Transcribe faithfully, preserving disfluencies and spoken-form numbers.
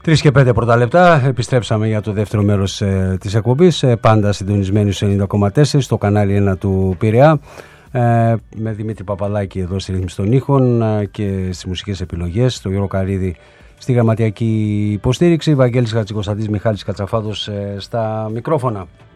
Τρεις και πέντε πρώτα λεπτά, επιστρέψαμε για το δεύτερο μέρος ε, της εκπομπής, ε, πάντα συντονισμένοι στους ενενήντα κόμμα τέσσερα στο κανάλι ένα του Πειραιά, ε, με Δημήτρη Παπαλάκη εδώ στη ρύθμιση των ήχων ε, και στις μουσικές επιλογές, το Γιώργο Καρίδη στη γραμματιακή υποστήριξη, Βαγγέλης Χατζικοσταντής, Μιχάλης Κατσαφάδος ε, στα μικρόφωνα.